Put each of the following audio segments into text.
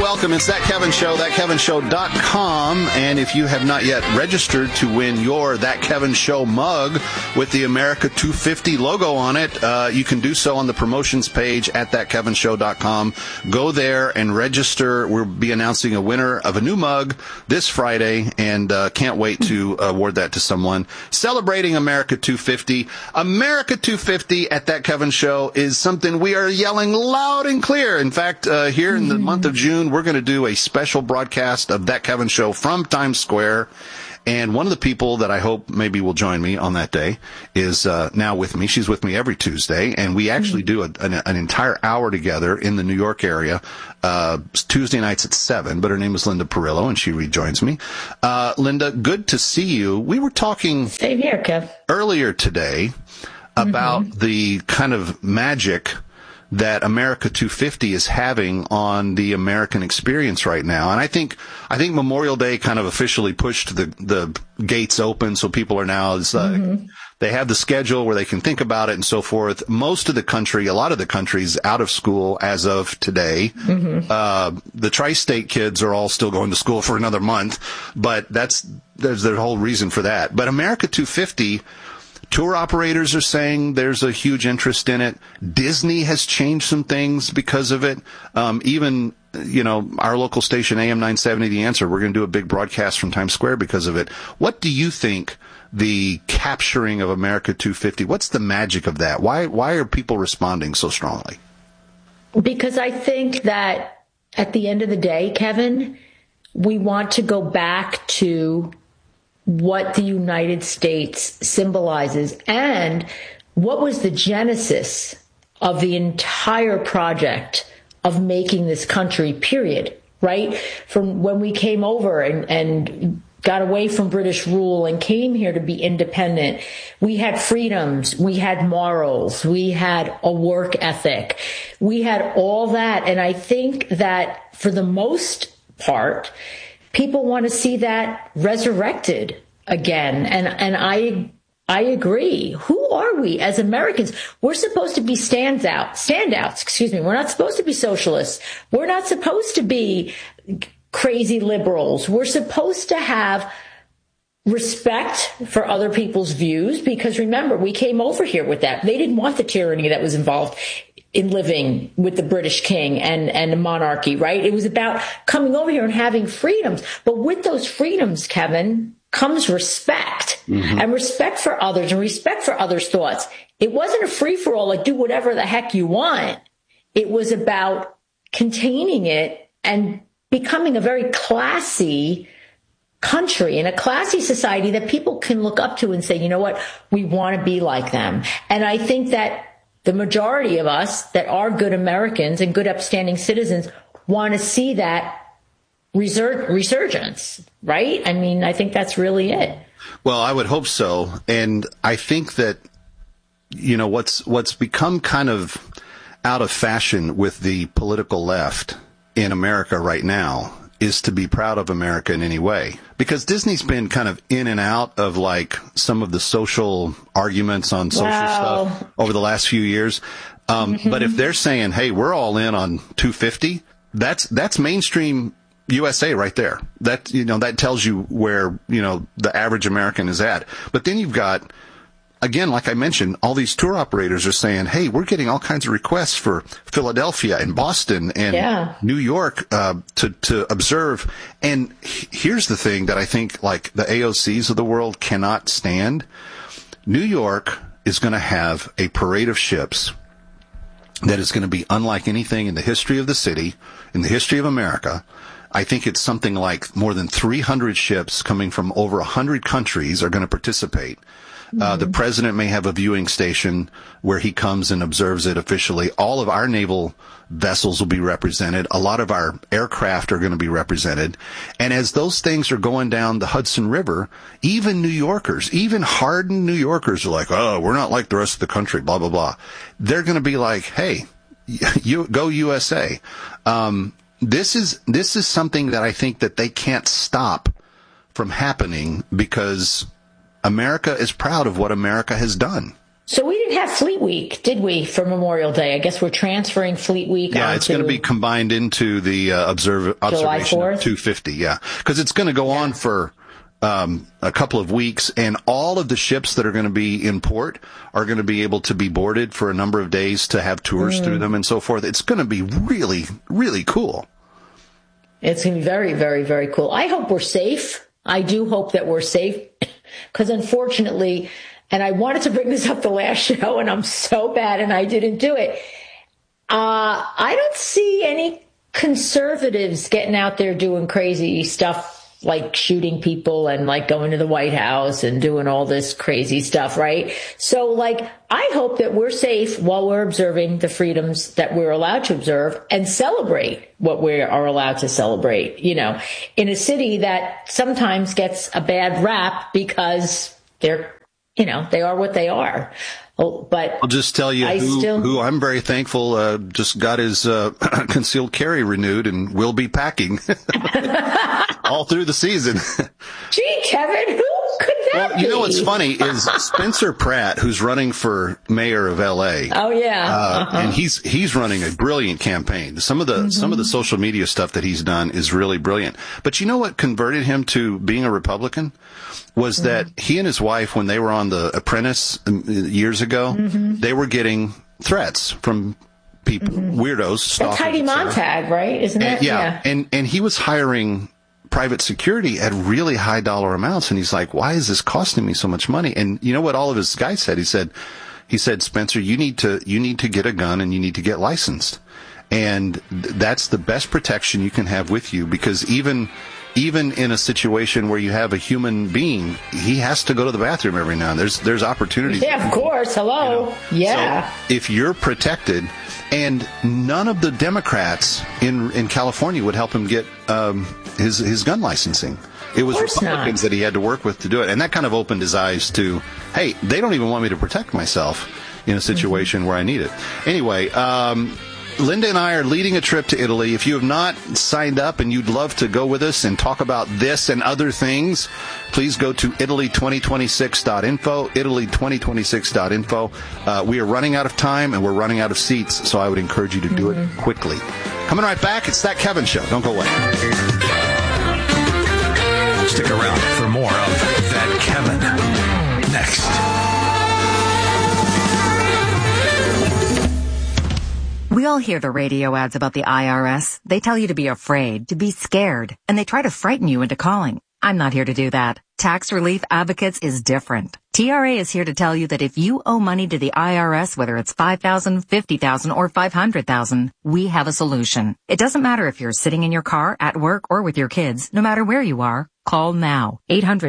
welcome. It's That Kevin Show, thatkevinshow.com. And if you have not yet registered to win your That Kevin Show mug with the America 250 logo on it, you can do so on the promotions page at thatkevinshow.com. Go there and register. We'll be announcing a winner of a new mug this Friday, and can't wait to award that to someone. Celebrating America 250. America 250 at That Kevin Show is something we are yelling loud and clear. In fact, here in the month of June, we're going to do a special broadcast of That Kevin Show from Times Square. And one of the people that I hope maybe will join me on that day is now with me. She's with me every Tuesday, and we actually do an entire hour together in the New York area, Tuesday nights at 7, but her name is Linda Perillo, and she rejoins me. Linda, good to see you. We were talking Same here, Kev. Earlier today about the kind of magic that America 250 is having on the American experience right now. And I think Memorial Day kind of officially pushed the gates open, so people are now, they have the schedule where they can think about it and so forth. Most of the country, a lot of the country's out of school as of today. The tri-state kids are all still going to school for another month, but there's a whole reason for that. But America 250, tour operators are saying there's a huge interest in it. Disney has changed some things because of it. Even, our local station, AM 970, The Answer, we're going to do a big broadcast from Times Square because of it. What do you think the capturing of America 250, what's the magic of that? Why are people responding so strongly? Because I think that at the end of the day, Kevin, we want to go back to what the United States symbolizes and what was the genesis of the entire project of making this country, period, right? From when we came over and got away from British rule and came here to be independent, we had freedoms, we had morals, we had a work ethic, we had all that. And I think that for the most part, people want to see that resurrected again. And I agree. Who are we as Americans? We're supposed to be standouts. We're not supposed to be socialists. We're not supposed to be crazy liberals. We're supposed to have respect for other people's views, because remember, we came over here with that. They didn't want the tyranny that was involved in living with the British king and the monarchy, right? It was about coming over here and having freedoms. But with those freedoms, Kevin, comes respect and respect for others and respect for others' thoughts. It wasn't a free-for-all, like do whatever the heck you want. It was about containing it and becoming a very classy country and a classy society that people can look up to and say, you know what, we want to be like them. And I think that the majority of us that are good Americans and good upstanding citizens want to see that resurgence, right? I mean, I think that's really it. Well, I would hope so. And I think that, what's become kind of out of fashion with the political left in America right now is to be proud of America in any way. Because Disney's been kind of in and out of like some of the social arguments on social stuff over the last few years. But if they're saying, hey, we're all in on 250, that's mainstream USA right there. That tells you where, the average American is at. But then you've got, again, like I mentioned, all these tour operators are saying, hey, we're getting all kinds of requests for Philadelphia and Boston and New York to observe. And here's the thing that I think like the AOCs of the world cannot stand. New York is going to have a parade of ships that is going to be unlike anything in the history of the city, in the history of America. I think it's something like more than 300 ships coming from over 100 countries are going to participate. The president may have a viewing station where he comes and observes it officially. All of our naval vessels will be represented. A lot of our aircraft are going to be represented. And as those things are going down the Hudson River, even New Yorkers, even hardened New Yorkers are like, oh, we're not like the rest of the country, blah, blah, blah. They're going to be like, hey, you go USA. This is something that I think that they can't stop from happening because America is proud of what America has done. So we didn't have Fleet Week, did we, for Memorial Day? I guess we're transferring Fleet Week. Yeah, it's going to be combined into the observation of 250. Yeah, because it's going to go on for a couple of weeks, and all of the ships that are going to be in port are going to be able to be boarded for a number of days to have tours through them and so forth. It's going to be really, really cool. It's going to be very, very, very cool. I hope we're safe. I do hope that we're safe, because unfortunately, and I wanted to bring this up the last show, and I'm so bad, and I didn't do it. I don't see any conservatives getting out there doing crazy stuff, like shooting people and like going to the White House and doing all this crazy stuff, right? So like, I hope that we're safe while we're observing the freedoms that we're allowed to observe and celebrate what we are allowed to celebrate, you know, in a city that sometimes gets a bad rap because they're, you know, they are what they are. But I'll just tell you who I'm very thankful just got his concealed carry renewed and will be packing all through the season. Gee, Kevin, who could that be? You know what's funny is Spencer Pratt, who's running for mayor of L.A. Oh yeah, and he's running a brilliant campaign. Some of the social media stuff that he's done is really brilliant. But you know what converted him to being a Republican was that he and his wife, when they were on The Apprentice years ago, they were getting threats from people, weirdos. That's Heidi Montag, right? Isn't it? Yeah. And he was hiring private security at really high dollar amounts. And he's like, why is this costing me so much money? And you know what all of his guys said? He said, Spencer, you need to get a gun and you need to get licensed. And that's the best protection you can have with you, because even in a situation where you have a human being, he has to go to the bathroom every now and then. There's opportunities. Yeah, of course. Hello. You know? Yeah. So if you're protected, and none of the Democrats in California would help him get his gun licensing. It was Republicans that he had to work with to do it. And that kind of opened his eyes to, hey, they don't even want me to protect myself in a situation where I need it. Anyway, Linda and I are leading a trip to Italy. If you have not signed up and you'd love to go with us and talk about this and other things, please go to Italy2026.info, Italy2026.info. We are running out of time and we're running out of seats, so I would encourage you to do it quickly. Coming right back, it's That Kevin Show. Don't go away. Stick around for more of That Kevin next. We all hear the radio ads about the IRS. They tell you to be afraid, to be scared, and they try to frighten you into calling. I'm not here to do that. Tax Relief Advocates is different. TRA is here to tell you that if you owe money to the IRS, whether it's $5,000, $50,000, or $500,000, we have a solution. It doesn't matter if you're sitting in your car, at work, or with your kids. No matter where you are, call now.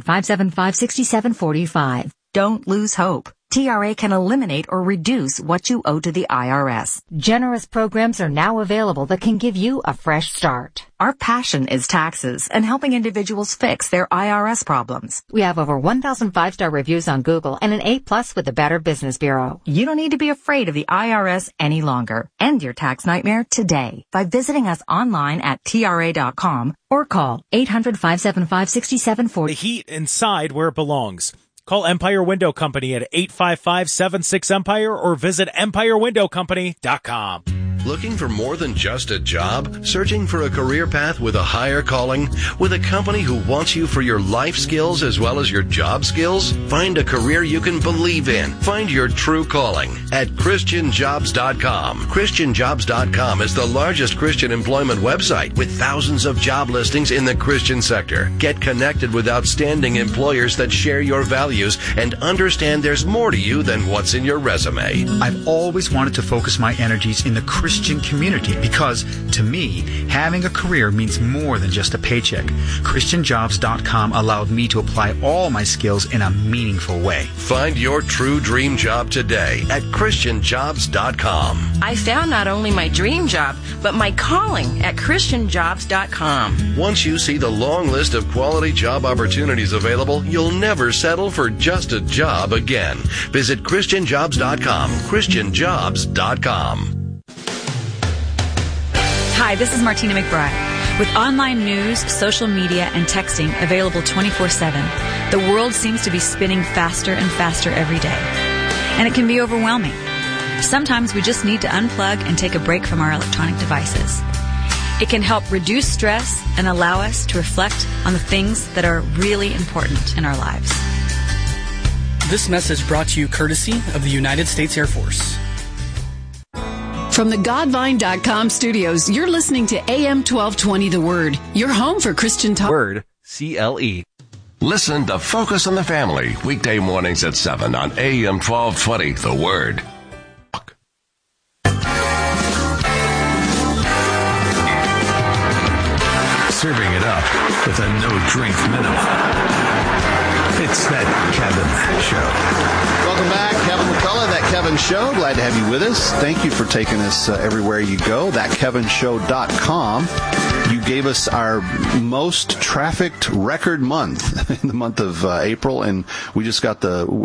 800-575-6745. Don't lose hope. TRA can eliminate or reduce what you owe to the IRS. Generous programs are now available that can give you a fresh start. Our passion is taxes and helping individuals fix their IRS problems. We have over 1,000 5-star reviews on Google and an A+ with the Better Business Bureau. You don't need to be afraid of the IRS any longer. End your tax nightmare today by visiting us online at TRA.com or call 800-575-6740. The heat inside where it belongs. Call Empire Window Company at 855-76-EMPIRE or visit EmpireWindowCompany.com. Looking for more than just a job? Searching for a career path with a higher calling? With a company who wants you for your life skills as well as your job skills? Find a career you can believe in. Find your true calling at ChristianJobs.com. ChristianJobs.com is the largest Christian employment website with thousands of job listings in the Christian sector. Get connected with outstanding employers that share your values and understand there's more to you than what's in your resume. I've always wanted to focus my energies in the Christian community because, to me, having a career means more than just a paycheck. ChristianJobs.com allowed me to apply all my skills in a meaningful way. Find your true dream job today at ChristianJobs.com. I found not only my dream job, but my calling at ChristianJobs.com. Once you see the long list of quality job opportunities available, you'll never settle for just a job again. Visit ChristianJobs.com. ChristianJobs.com. Hi, this is Martina McBride. With online news, social media, and texting available 24/7, the world seems to be spinning faster and faster every day. and it can be overwhelming. Sometimes we just need to unplug and take a break from our electronic devices. It can help reduce stress and allow us to reflect on the things that are really important in our lives. This message brought to you courtesy of the United States Air Force. From the Godvine.com studios, you're listening to AM 1220 The Word, your home for Christian talk. Word, CLE. Listen to Focus on the Family, weekday mornings at 7 on AM 1220 The Word. Serving it up with a no-drink minimum. It's That Kevin Show. Welcome back, Kevin McCullough, That Kevin Show. Glad to have you with us. Thank you for taking us everywhere you go. ThatKevinShow.com. You gave us our most trafficked record month in the month of April, and we just got